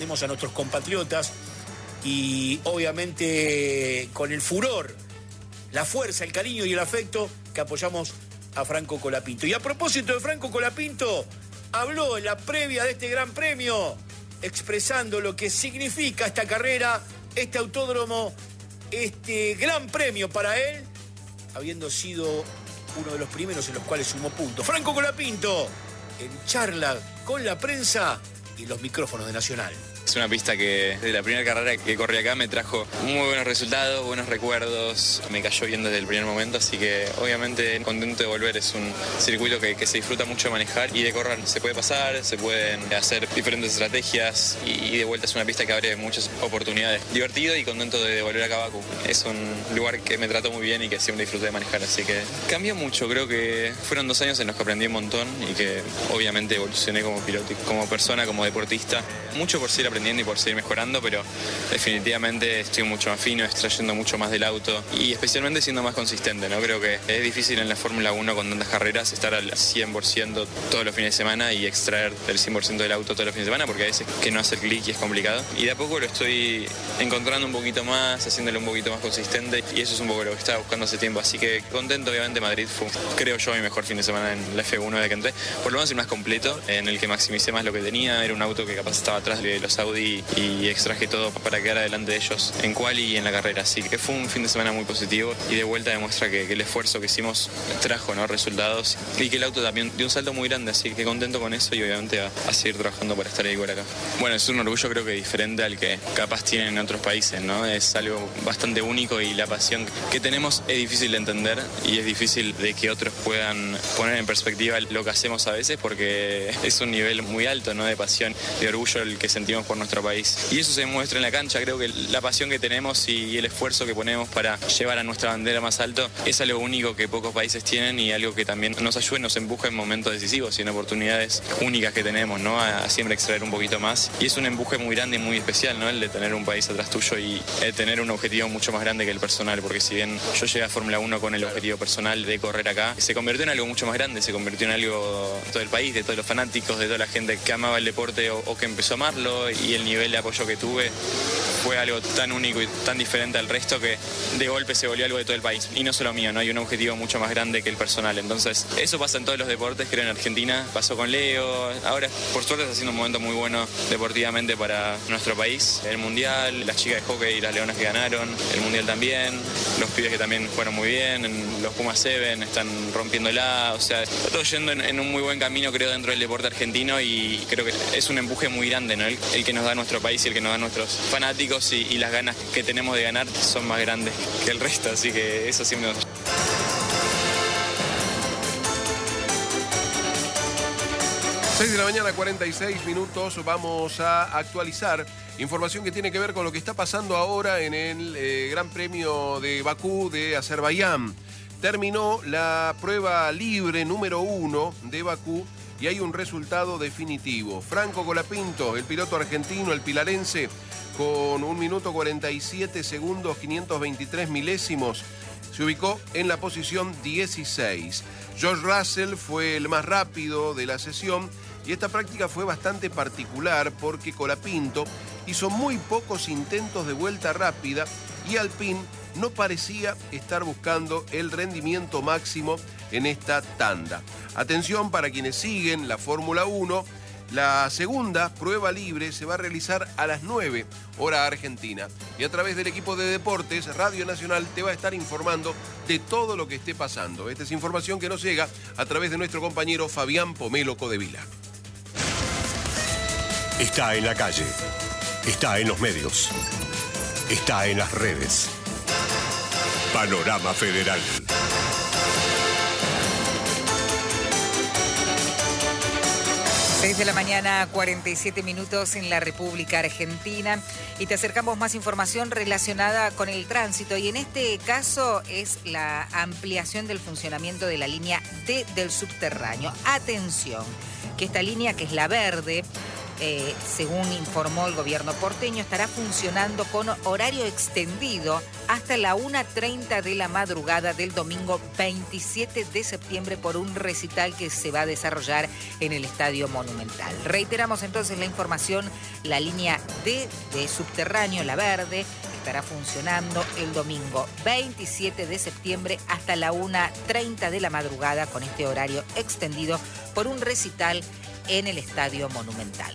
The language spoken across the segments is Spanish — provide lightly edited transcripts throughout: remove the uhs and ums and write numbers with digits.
a nuestros compatriotas y obviamente con el furor, la fuerza, el cariño y el afecto que apoyamos a Franco Colapinto. Y a propósito de Franco Colapinto, habló en la previa de este Gran Premio expresando lo que significa esta carrera, este autódromo, este Gran Premio para él, habiendo sido uno de los primeros en los cuales sumó puntos. Franco Colapinto en charla con la prensa y los micrófonos de Nacional. Es una pista que desde la primera carrera que corrí acá me trajo muy buenos resultados, buenos recuerdos, me cayó bien desde el primer momento, así que obviamente contento de volver. Es un circuito que se disfruta mucho de manejar y de correr. Se puede pasar, se pueden hacer diferentes estrategias y de vuelta es una pista que abre muchas oportunidades. Divertido y contento de volver acá a Bakú. Es un lugar que me trató muy bien y que siempre disfruté de manejar, así que cambió mucho. Creo que fueron 2 años en los que aprendí un montón y que obviamente evolucioné como piloto, como persona, como deportista. Mucho por seguir aprendiendo y por seguir mejorando, pero definitivamente estoy mucho más fino, extrayendo mucho más del auto y especialmente siendo más consistente, ¿no? Creo que es difícil en la Fórmula 1 con tantas carreras estar al 100% todos los fines de semana y extraer del 100% del auto todos los fines de semana, porque a veces que no hacer clic y es complicado. Y de a poco lo estoy encontrando un poquito más, haciéndolo un poquito más consistente y eso es un poco lo que estaba buscando hace tiempo. Así que contento, obviamente Madrid fue, creo yo, mi mejor fin de semana en la F1 desde que entré. Por lo menos el más completo, en el que maximicé más lo que tenía. Era un auto que capaz estaba atrás de los Audi y extraje todo para quedar adelante de ellos en quali y en la carrera. Así que fue un fin de semana muy positivo y de vuelta demuestra que el esfuerzo que hicimos trajo, ¿no?, resultados y que el auto también dio un salto muy grande, así que contento con eso y obviamente a seguir trabajando para estar ahí por acá. Bueno, es un orgullo creo que diferente al que capaz tienen en otros países, ¿no? Es algo bastante único y la pasión que tenemos es difícil de entender y es difícil de que otros puedan poner en perspectiva lo que hacemos a veces porque es un nivel muy alto, ¿no?, de pasión, de orgullo el que sentimos por nuestro país. Y eso se muestra en la cancha. Creo que la pasión que tenemos y el esfuerzo que ponemos para llevar a nuestra bandera más alto es algo único que pocos países tienen y algo que también nos ayuda y nos empuja en momentos decisivos y en oportunidades únicas que tenemos, ¿no?, a siempre extraer un poquito más. Y es un empuje muy grande y muy especial, ¿no?, el de tener un país atrás tuyo y tener un objetivo mucho más grande que el personal, porque si bien yo llegué a Fórmula 1 con el objetivo personal de correr acá, se convirtió en algo mucho más grande, se convirtió en algo de todo el país, de todos los fanáticos, de toda la gente que amaba el deporte o que empezó a amarlo, y el nivel de apoyo que tuve fue algo tan único y tan diferente al resto que de golpe se volvió algo de todo el país. Y no solo mío, ¿no? Hay un objetivo mucho más grande que el personal. Entonces, eso pasa en todos los deportes, creo en Argentina, pasó con Leo. Ahora, por suerte, está haciendo un momento muy bueno deportivamente para nuestro país. El Mundial, las chicas de hockey y las leonas que ganaron, el Mundial también, los pibes que también fueron muy bien, los Pumas Seven están rompiéndola. O sea, está todo yendo en un muy buen camino, creo, dentro del deporte argentino y creo que es un empuje muy grande, ¿no? El que nos da nuestro país y el que nos da nuestros fanáticos y las ganas que tenemos de ganar son más grandes que el resto, así que eso sí me gusta. 6 de la mañana, 46 minutos. Vamos a actualizar información que tiene que ver con lo que está pasando ahora en el Gran Premio de Bakú de Azerbaiyán. Terminó la prueba libre número 1 de Bakú y hay un resultado definitivo. Franco Colapinto, el piloto argentino, el pilarense, con 1 minuto 47 segundos 523 milésimos, se ubicó en la posición 16. George Russell fue el más rápido de la sesión y esta práctica fue bastante particular porque Colapinto hizo muy pocos intentos de vuelta rápida y Alpine no parecía estar buscando el rendimiento máximo en esta tanda. Atención para quienes siguen la Fórmula 1, la segunda prueba libre se va a realizar a las 9, hora argentina. Y a través del equipo de deportes, Radio Nacional te va a estar informando de todo lo que esté pasando. Esta es información que nos llega a través de nuestro compañero Fabián Pomelo Codevila. Está en la calle, está en los medios, está en las redes. Panorama Federal. 6 de la mañana, 47 minutos en la República Argentina y te acercamos más información relacionada con el tránsito y en este caso es la ampliación del funcionamiento de la línea D del subterráneo. Atención, que esta línea, que es la verde, según informó el gobierno porteño, estará funcionando con horario extendido hasta la 1:30 de la madrugada del domingo 27 de septiembre por un recital que se va a desarrollar en el Estadio Monumental. Reiteramos entonces la información: la línea D de subterráneo, la verde, estará funcionando el domingo 27 de septiembre hasta la 1:30 de la madrugada con este horario extendido por un recital en el Estadio Monumental.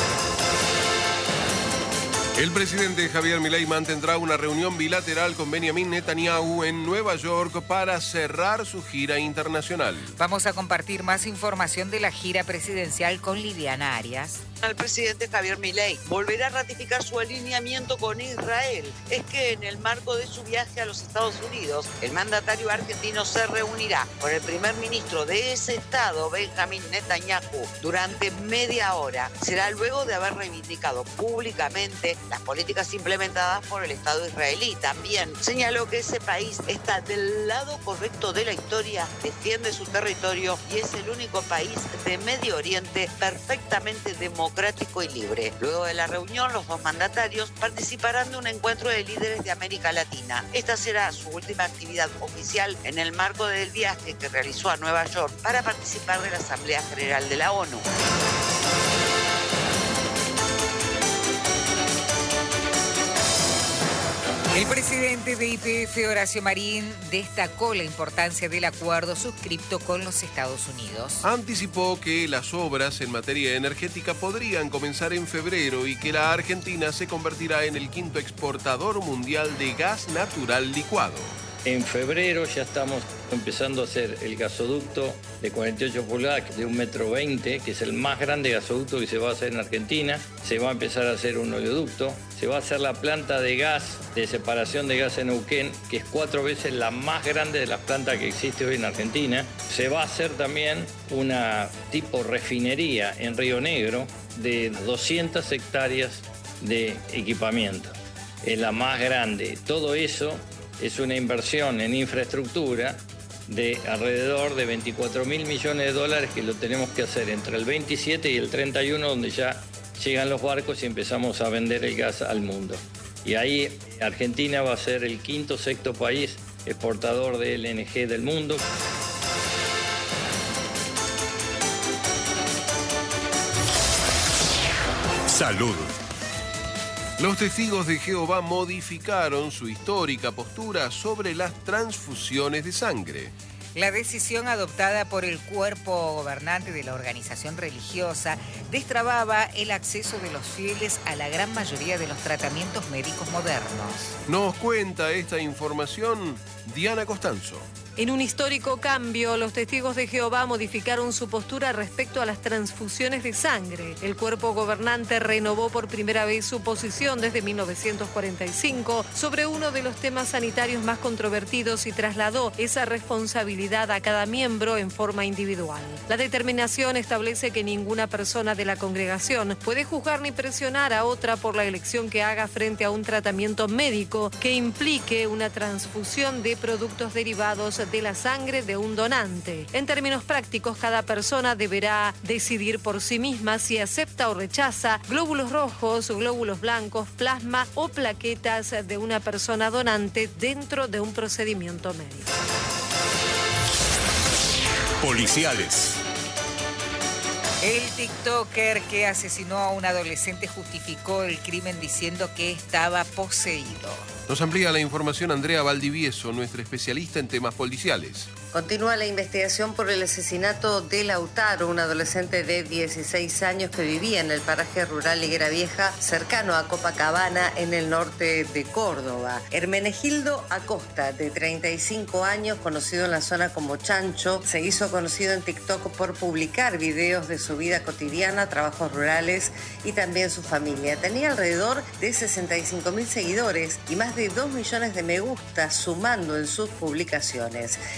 El presidente Javier Milei mantendrá una reunión bilateral con Benjamin Netanyahu en Nueva York para cerrar su gira internacional. Vamos a compartir más información de la gira presidencial con Liliana Arias. El presidente Javier Milei volverá a ratificar su alineamiento con Israel. Es que en el marco de su viaje a los Estados Unidos, el mandatario argentino se reunirá con el primer ministro de ese estado, Benjamin Netanyahu, durante media hora. Será luego de haber reivindicado públicamente las políticas implementadas por el Estado israelí. También señaló que ese país está del lado correcto de la historia, defiende su territorio y es el único país de Medio Oriente perfectamente democrático y libre. Luego de la reunión, los dos mandatarios participarán de un encuentro de líderes de América Latina. Esta será su última actividad oficial en el marco del viaje que realizó a Nueva York para participar de la Asamblea General de la ONU. El presidente de YPF, Horacio Marín, destacó la importancia del acuerdo suscripto con los Estados Unidos. Anticipó que las obras en materia energética podrían comenzar en febrero y que la Argentina se convertirá en el quinto exportador mundial de gas natural licuado. En febrero ya estamos empezando a hacer el gasoducto de 48 pulgadas de 1,20 m, que es el más grande gasoducto que se va a hacer en Argentina. Se va a empezar a hacer un oleoducto. Se va a hacer la planta de gas, de separación de gas en Neuquén, que es 4 veces la más grande de las plantas que existe hoy en Argentina. Se va a hacer también una tipo refinería en Río Negro de 200 hectáreas de equipamiento. Es la más grande. Todo eso es una inversión en infraestructura de alrededor de 24.000 millones de dólares que lo tenemos que hacer entre el 27 y el 31, donde ya llegan los barcos y empezamos a vender el gas al mundo. Y ahí Argentina va a ser el quinto sexto país exportador de LNG del mundo. Salud. Los testigos de Jehová modificaron su histórica postura sobre las transfusiones de sangre. La decisión adoptada por el cuerpo gobernante de la organización religiosa destrababa el acceso de los fieles a la gran mayoría de los tratamientos médicos modernos. Nos cuenta esta información Diana Costanzo. En un histórico cambio, los testigos de Jehová modificaron su postura respecto a las transfusiones de sangre. El cuerpo gobernante renovó por primera vez su posición desde 1945 sobre uno de los temas sanitarios más controvertidos y trasladó esa responsabilidad a cada miembro en forma individual. La determinación establece que ninguna persona de la congregación puede juzgar ni presionar a otra por la elección que haga frente a un tratamiento médico que implique una transfusión de productos derivados de la sangre de un donante. En términos prácticos, cada persona deberá decidir por sí misma si acepta o rechaza glóbulos rojos, glóbulos blancos, plasma o plaquetas de una persona donante dentro de un procedimiento médico. Policiales. El TikToker que asesinó a un adolescente justificó el crimen diciendo que estaba poseído. Nos amplía la información Andrea Valdivieso, nuestra especialista en temas policiales. Continúa la investigación por el asesinato de Lautaro, un adolescente de 16 años que vivía en el paraje rural Higuera Vieja, cercano a Copacabana, en el norte de Córdoba. Hermenegildo Acosta, de 35 años, conocido en la zona como Chancho, se hizo conocido en TikTok por publicar videos de su vida cotidiana, trabajos rurales y también su familia. Tenía alrededor de 65.000 seguidores y más de 2 millones de me gusta, sumando en sus publicaciones. Vivía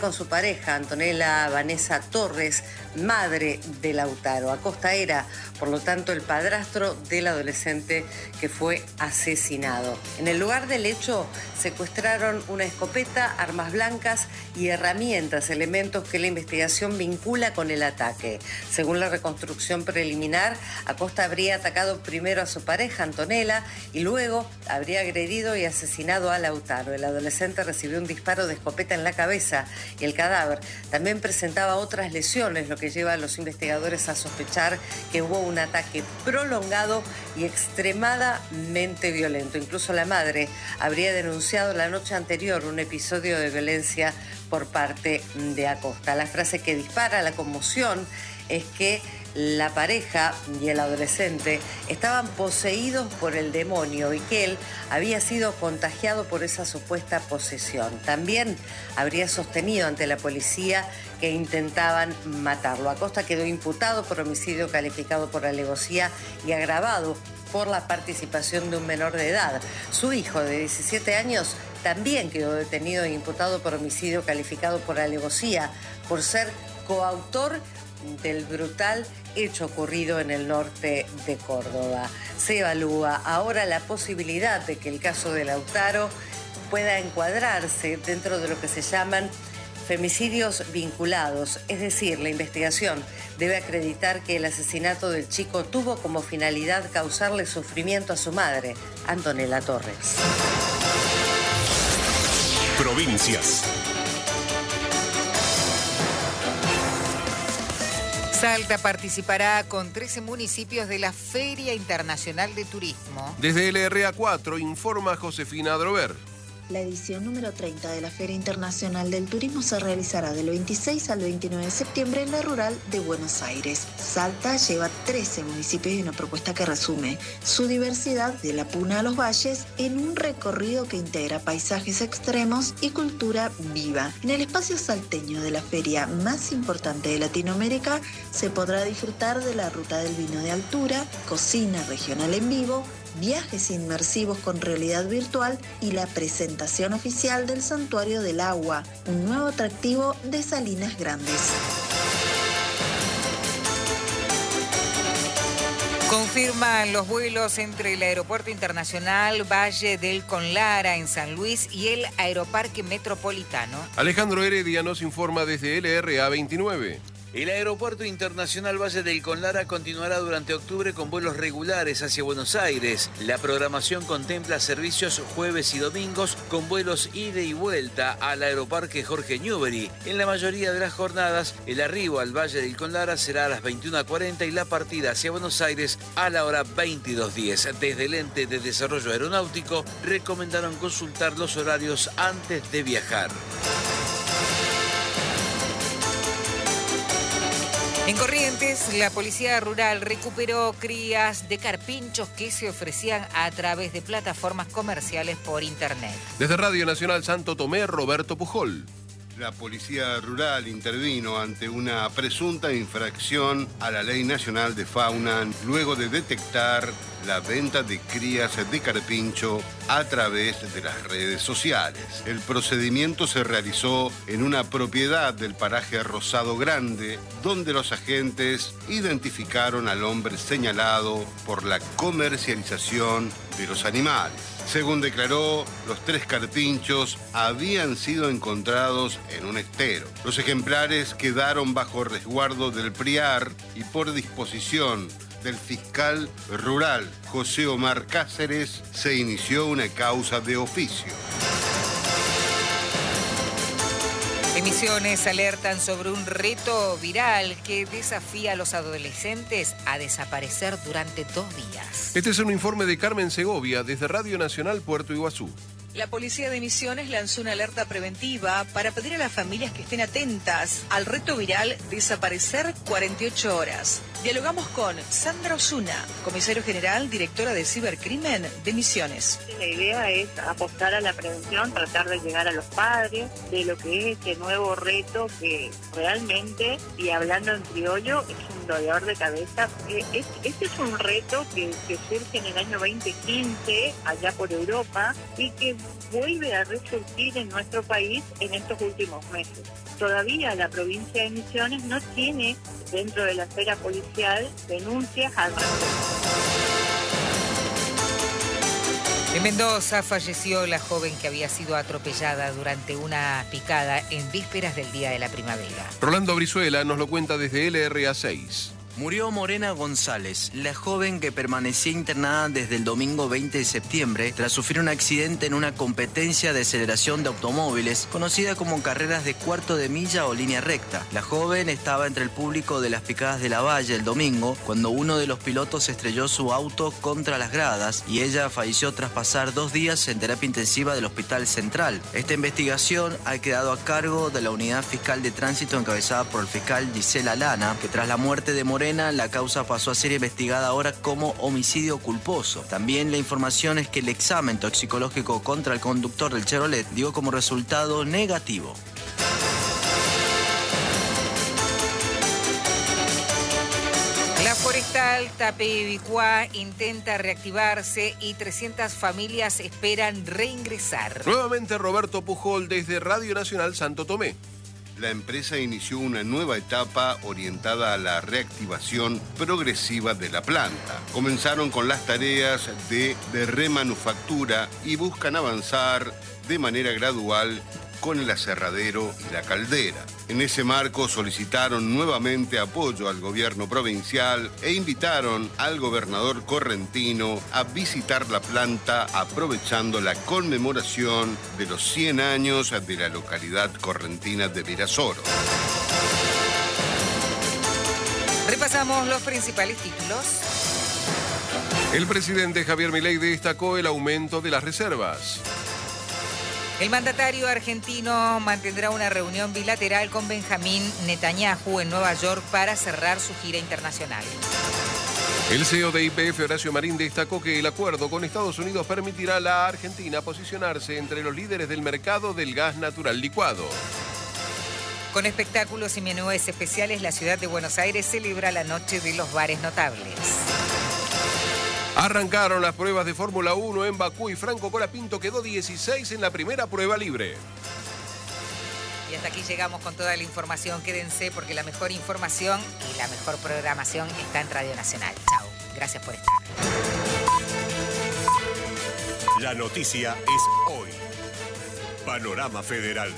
con su pareja, Antonella Vanessa Torres, madre de Lautaro. Acosta era, por lo tanto, el padrastro del adolescente que fue asesinado. En el lugar del hecho secuestraron una escopeta, armas blancas y herramientas, elementos que la investigación vincula con el ataque. Según la reconstrucción preliminar, Acosta habría atacado primero a su pareja, Antonella, y luego habría agredido y asesinado a Lautaro. El adolescente recibió un disparo de escopeta en la cabeza y el cadáver también presentaba otras lesiones, lo que lleva a los investigadores a sospechar que hubo un ataque prolongado y extremadamente violento. Incluso la madre habría denunciado la noche anterior un episodio de violencia por parte de Acosta. La frase que dispara la conmoción es que la pareja y el adolescente estaban poseídos por el demonio y que él había sido contagiado por esa supuesta posesión. También habría sostenido ante la policía que intentaban matarlo. Acosta quedó imputado por homicidio calificado por alevosía y agravado por la participación de un menor de edad. Su hijo de 17 años también quedó detenido e imputado por homicidio calificado por alevosía por ser coautor del brutal hecho ocurrido en el norte de Córdoba. Se evalúa ahora la posibilidad de que el caso de Lautaro pueda encuadrarse dentro de lo que se llaman femicidios vinculados, es decir, la investigación debe acreditar que el asesinato del chico tuvo como finalidad causarle sufrimiento a su madre, Antonella Torres. Provincias. Salta participará con 13 municipios de la Feria Internacional de Turismo. Desde LRA 4 informa Josefina Drover. La edición número 30 de la Feria Internacional del Turismo se realizará del 26 al 29 de septiembre en la rural de Buenos Aires. Salta lleva 13 municipios y una propuesta que resume su diversidad de la Puna a los valles en un recorrido que integra paisajes extremos y cultura viva. En el espacio salteño de la feria más importante de Latinoamérica se podrá disfrutar de la ruta del vino de altura, cocina regional en vivo, viajes inmersivos con realidad virtual y la presentación oficial del Santuario del Agua, un nuevo atractivo de Salinas Grandes. Confirman los vuelos entre el Aeropuerto Internacional Valle del Conlara en San Luis y el Aeroparque Metropolitano. Alejandro Heredia nos informa desde LRA 29. El Aeropuerto Internacional Valle del Conlara continuará durante octubre con vuelos regulares hacia Buenos Aires. La programación contempla servicios jueves y domingos con vuelos ida y vuelta al Aeroparque Jorge Newbery. En la mayoría de las jornadas, el arribo al Valle del Conlara será a las 21:40 y la partida hacia Buenos Aires a la hora 22:10. Desde el Ente de Desarrollo Aeronáutico recomendaron consultar los horarios antes de viajar. En Corrientes, la Policía Rural recuperó crías de carpinchos que se ofrecían a través de plataformas comerciales por Internet. Desde Radio Nacional Santo Tomé, Roberto Pujol. La Policía Rural intervino ante una presunta infracción a la Ley Nacional de Fauna luego de detectar la venta de crías de carpincho a través de las redes sociales. El procedimiento se realizó en una propiedad del paraje Rosado Grande, donde los agentes identificaron al hombre señalado por la comercialización de los animales. Según declaró, los 3 carpinchos habían sido encontrados en un estero. Los ejemplares quedaron bajo resguardo del PRIAR y por disposición del fiscal rural José Omar Cáceres se inició una causa de oficio. Emisiones alertan sobre un reto viral que desafía a los adolescentes a desaparecer durante 2 días. Este es un informe de Carmen Segovia desde Radio Nacional Puerto Iguazú. La policía de Misiones lanzó una alerta preventiva para pedir a las familias que estén atentas al reto viral Desaparecer 48 horas. Dialogamos con Sandra Osuna, comisario general, directora de Cibercrimen de Misiones. La idea es apostar a la prevención, tratar de llegar a los padres de lo que es este nuevo reto que realmente, y hablando en criollo, es un dolor de cabeza. Este es un reto que surge en el año 2015, allá por Europa, y que vuelve a resurgir en nuestro país en estos últimos meses. Todavía la provincia de Misiones no tiene, dentro de la esfera policial, denuncias al respecto. En Mendoza falleció la joven que había sido atropellada durante una picada en vísperas del Día de la Primavera. Rolando Brizuela nos lo cuenta desde LRA 6. Murió Morena González, la joven que permanecía internada desde el domingo 20 de septiembre tras sufrir un accidente en una competencia de aceleración de automóviles conocida como carreras de cuarto de milla o línea recta. La joven estaba entre el público de las picadas de la Valle el domingo cuando uno de los pilotos estrelló su auto contra las gradas y ella falleció tras pasar 2 días en terapia intensiva del Hospital Central. Esta investigación ha quedado a cargo de la Unidad Fiscal de Tránsito encabezada por el fiscal Gisela Lana, que tras la muerte de Morena, la causa pasó a ser investigada ahora como homicidio culposo. También la información es que el examen toxicológico contra el conductor del Chevrolet dio como resultado negativo. La forestal Tapebicuá intenta reactivarse y 300 familias esperan reingresar. Nuevamente Roberto Pujol desde Radio Nacional Santo Tomé. La empresa inició una nueva etapa orientada a la reactivación progresiva de la planta. Comenzaron con las tareas de remanufactura y buscan avanzar de manera gradual con el aserradero y la caldera. En ese marco solicitaron nuevamente apoyo al gobierno provincial e invitaron al gobernador correntino a visitar la planta aprovechando la conmemoración de los 100 años de la localidad correntina de Virasoro. Repasamos los principales títulos. El presidente Javier Milei destacó el aumento de las reservas. El mandatario argentino mantendrá una reunión bilateral con Benjamín Netanyahu en Nueva York para cerrar su gira internacional. El CEO de YPF, Horacio Marín, destacó que el acuerdo con Estados Unidos permitirá a la Argentina posicionarse entre los líderes del mercado del gas natural licuado. Con espectáculos y menúes especiales, la ciudad de Buenos Aires celebra la Noche de los Bares Notables. Arrancaron las pruebas de Fórmula 1 en Bakú y Franco Colapinto quedó 16 en la primera prueba libre. Y hasta aquí llegamos con toda la información. Quédense porque la mejor información y la mejor programación está en Radio Nacional. Chao. Gracias por estar. La noticia es hoy. Panorama Federal.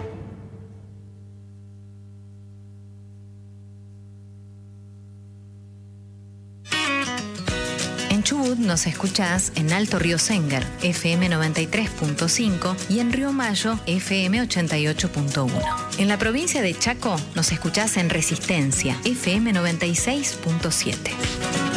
En Chubut nos escuchás en Alto Río Senguer, FM 93.5 y en Río Mayo, FM 88.1. En la provincia de Chaco nos escuchás en Resistencia, FM 96.7.